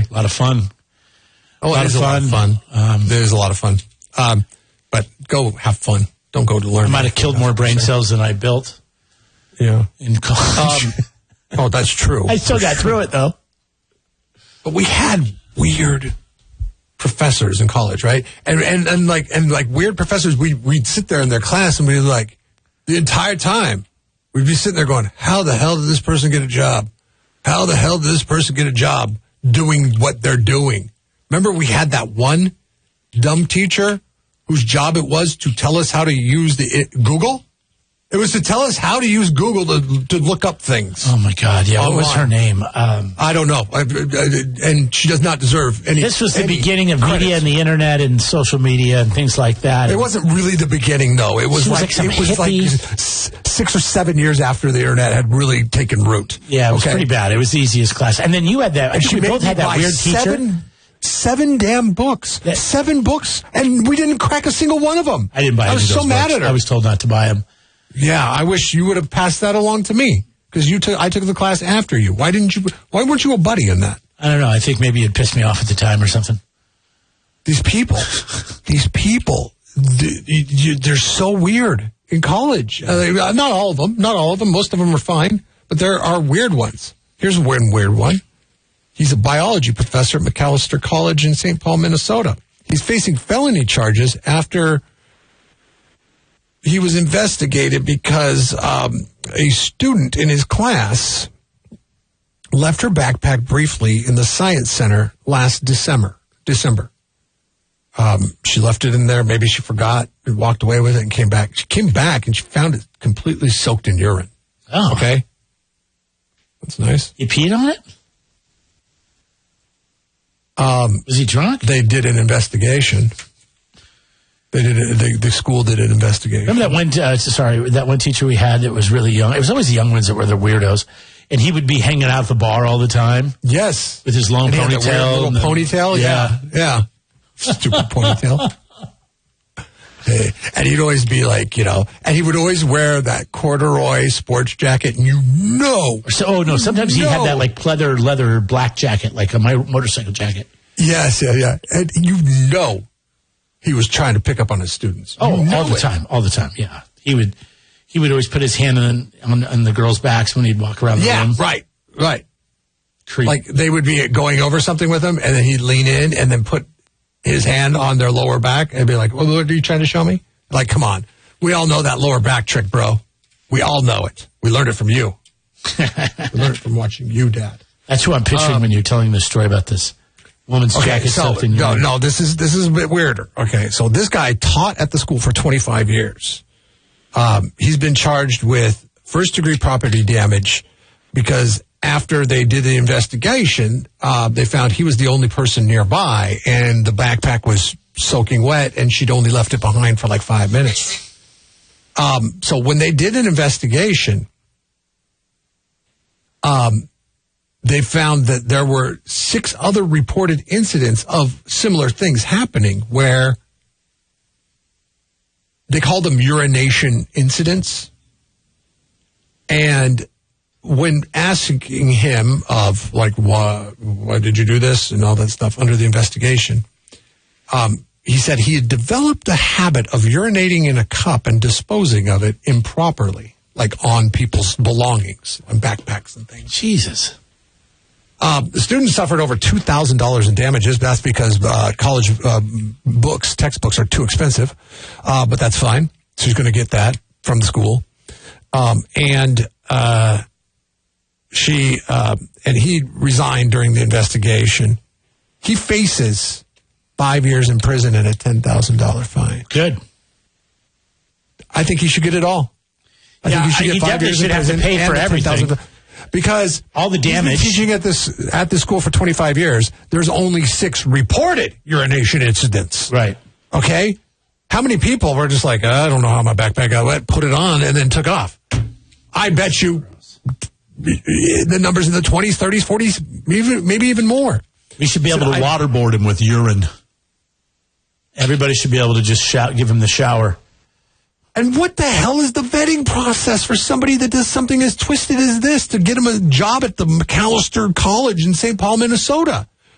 A lot of fun. Oh, it is a lot of fun. There's a lot of fun. But go have fun. Don't go to learn. I might have killed more brain cells than I built. Yeah. In college. Oh, that's true. I still got through it, though. But we had weird professors in college, right? And like weird professors, we'd sit there in their class and we'd like, the entire time, we'd be sitting there going, how the hell did this person get a job? How the hell did this person get a job doing what they're doing? Remember we had that one dumb teacher whose job it was to tell us how to use Google? It was to tell us how to use Google to look up things. Oh, my God. Yeah, what was her name? I don't know. And she does not deserve any. This was the beginning of media and the internet and social media and things like that. It wasn't really the beginning, though. It was like 6 or 7 years after the internet had really taken root. Yeah, it was pretty bad. It was the easiest class. And then you had that. I think we both had that weird teacher. 7 damn books. 7 books. And we didn't crack a single one of them. I didn't buy any of those I was so mad at her. I was told not to buy them. Yeah, I wish you would have passed that along to me because I took the class after you. Why weren't you a buddy in that? I don't know. I think maybe it pissed me off at the time or something. These people, they're so weird in college. Not all of them. Most of them are fine, but there are weird ones. Here's one weird one. He's a biology professor at Macalester College in St. Paul, Minnesota. He's facing felony charges after he was investigated because a student in his class left her backpack briefly in the science center last December. She left it in there. Maybe she forgot and walked away with it and came back. She came back and she found it completely soaked in urine. Oh. Okay. That's nice. You peed on it? Was he drunk? They did an investigation. The school did an investigation. Remember that one teacher we had that was really young? It was always the young ones that were the weirdos. And he would be hanging out at the bar all the time. Yes. With his long ponytail. Little ponytail? Yeah. Stupid ponytail. And he'd always be like, and he would always wear that corduroy sports jacket, and sometimes he had that like pleather leather black jacket, like a motorcycle jacket. Yes, yeah. And he was trying to pick up on his students. All the time, yeah. He would always put his hand on the girls' backs when he'd walk around the room. Yeah, right. Creep. Like they would be going over something with him, and then he'd lean in and then put his hand on their lower back and be like, well, what are you trying to show me? Like, come on. We all know that lower back trick, bro. We all know it. We learned it from you. We learned it from watching you, Dad. That's who I'm picturing when you're telling this story about this woman's jacket soaked in urine. No, this is a bit weirder. Okay, so this guy taught at the school for 25 years. He's been charged with first-degree property damage because after they did the investigation, they found he was the only person nearby, and the backpack was soaking wet, and she'd only left it behind for like 5 minutes. So when they did an investigation, they found that there were 6 other reported incidents of similar things happening where they call them urination incidents. And when asking him of, like, why did you do this and all that stuff under the investigation, he said he had developed a habit of urinating in a cup and disposing of it improperly, like on people's belongings, on backpacks and things. Jesus. The student suffered over $2,000 in damages. That's because college textbooks are too expensive, but that's fine. So he's going to get that from the school. And he resigned during the investigation. He faces 5 years in prison and a $10,000 fine. Good. I think he should get it all. I think he should get 5 years in prison have to pay for everything. Because all the damage. He's been teaching at this school for 25 years. There's only 6 reported urination incidents. Right. Okay? How many people were just like, I don't know how my backpack got wet, put it on, and then took off? I bet you the numbers in the 20s, 30s, 40s, maybe even more. We should be able to waterboard him with urine. Everybody should be able to just give him the shower. And what the hell is the vetting process for somebody that does something as twisted as this to get him a job at the Macalester College in St. Paul, Minnesota?